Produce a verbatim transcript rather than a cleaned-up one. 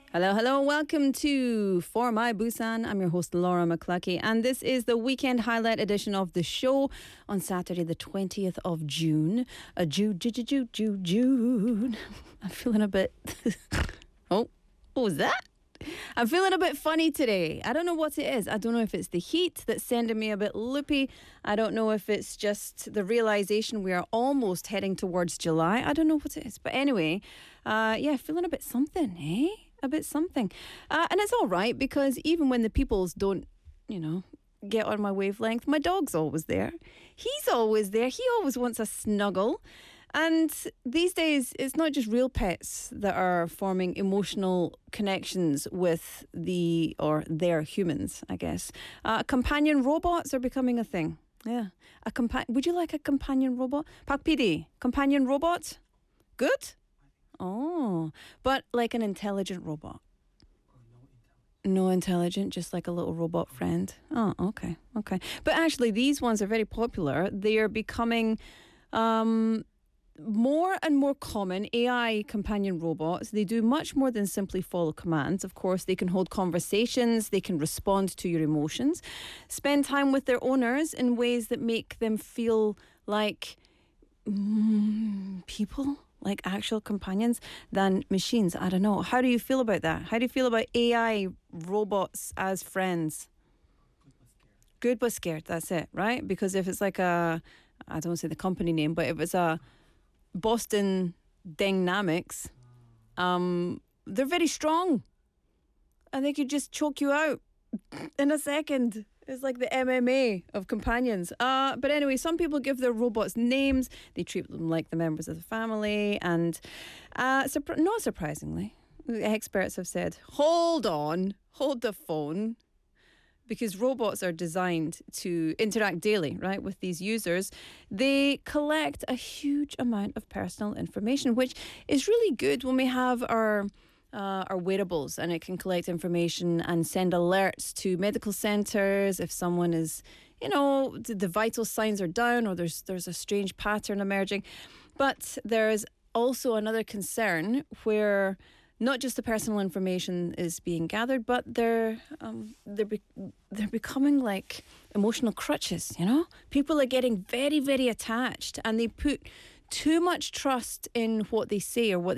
Hello, hello. Welcome to For My Busan. I'm your host, Laura McCluskey, and this is the weekend highlight edition of the show on Saturday, the twentieth of June. A June, June, June, June, June. I'm feeling a bit. oh, what was that? I'm feeling a bit funny today. I don't know what it is. I don't know if it's the heat that's sending me a bit loopy. I don't know if it's just the realization we are almost heading towards July. I don't know what it is. But anyway, uh, yeah, feeling a bit something, eh? A bit something. Uh, and it's all right because even when the peoples don't, you know, get on my wavelength, my dog's always there. He's always there. He always wants a snuggle. And these days, it's not just real pets that are forming emotional connections with the, or their humans, I guess. Uh, companion robots are becoming a thing. Yeah. A compa- Would you like a companion robot? Pak P D, companion robot? Good? Oh, but like an intelligent robot. No intelligent, just like a little robot friend. Oh, okay, okay. But actually, these ones are very popular. They are becoming um, more and more common. A I companion robots. They do much more than simply follow commands. Of course, they can hold conversations. They can respond to your emotions, spend time with their owners in ways that make them feel like mm, people. Like actual companions than machines. I don't know. How do you feel about that? How do you feel about A I robots as friends? Good but scared. That's it, right? Because if it's like a, I don't want to say the company name, but if it's a Boston Dynamics, um, they're very strong. And they could just choke you out in a second. It's like the M M A of companions. Uh, but anyway, some people give their robots names. They treat them like the members of the family. And uh, surpri- not surprisingly, experts have said, hold on, hold the phone. Because robots are designed to interact daily, right, with these users. They collect a huge amount of personal information, which is really good when we have our... Uh, our wearables, and it can collect information and send alerts to medical centres if someone is, you know, the, the vital signs are down or there's there's a strange pattern emerging. But there's also another concern where not just the personal information is being gathered, but they're um, they're be- they're becoming like emotional crutches. You know, people are getting very very attached, and they put too much trust in what they say or what